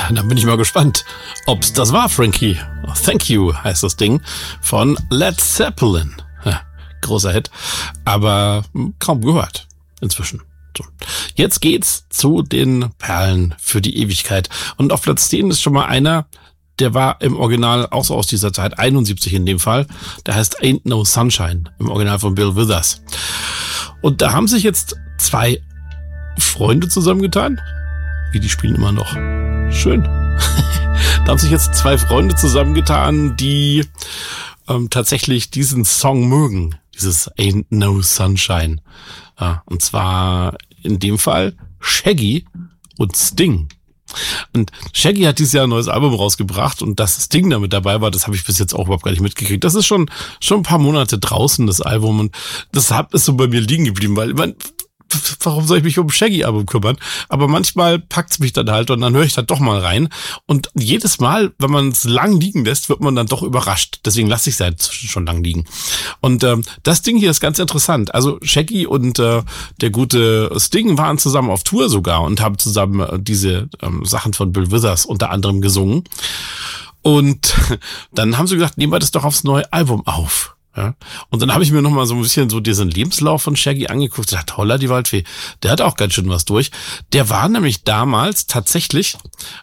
dann bin ich mal gespannt, ob's das war, Frankie. Thank You heißt das Ding von Led Zeppelin. Ja, großer Hit, aber kaum gehört inzwischen. So. Jetzt geht's zu den Perlen für die Ewigkeit. Und auf Platz 10 ist schon mal einer, der war im Original auch so aus dieser Zeit, 71 in dem Fall. Der heißt Ain't No Sunshine, im Original von Bill Withers. Und da haben sich jetzt zwei Freunde zusammengetan. Wie, die spielen immer noch. Schön. Da haben sich jetzt zwei Freunde zusammengetan, die tatsächlich diesen Song mögen. Dieses Ain't No Sunshine. Ja, und zwar in dem Fall Shaggy und Sting. Und Shaggy hat dieses Jahr ein neues Album rausgebracht und dass Sting da mit dabei war, das habe ich bis jetzt auch überhaupt gar nicht mitgekriegt. Das ist schon ein paar Monate draußen, das Album, und deshalb ist so bei mir liegen geblieben, weil warum soll ich mich um Shaggy-Album kümmern? Aber manchmal packt's mich dann halt und dann höre ich da doch mal rein. Und jedes Mal, wenn man es lang liegen lässt, wird man dann doch überrascht. Deswegen lasse ich es halt schon lang liegen. Und das Ding hier ist ganz interessant. Also Shaggy und der gute Sting waren zusammen auf Tour sogar und haben zusammen diese Sachen von Bill Withers unter anderem gesungen. Und dann haben sie gesagt, nehmen wir das doch aufs neue Album auf. Ja. Und dann habe ich mir noch mal so ein bisschen so diesen Lebenslauf von Shaggy angeguckt. Ich dachte, holla die Waldfee, der hat auch ganz schön was durch. Der war nämlich damals tatsächlich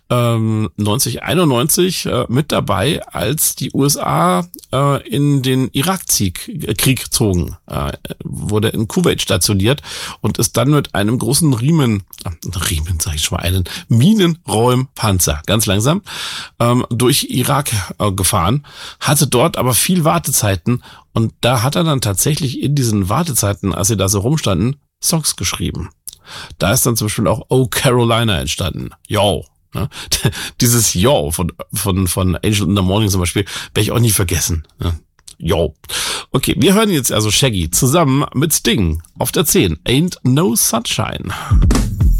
1991 mit dabei, als die USA in den Irakkrieg zogen. Wurde in Kuwait stationiert und ist dann mit einem großen einen Minenräumpanzer, ganz langsam, durch Irak gefahren, hatte dort aber viel Wartezeiten. Und da hat er dann tatsächlich in diesen Wartezeiten, als sie da so rumstanden, Songs geschrieben. Da ist dann zum Beispiel auch Oh Carolina entstanden. Yo. Ne? Dieses Yo von Angel in the Morning zum Beispiel, werde ich auch nie vergessen. Ne? Yo. Okay, wir hören jetzt also Shaggy zusammen mit Sting auf der 10. Ain't No Sunshine.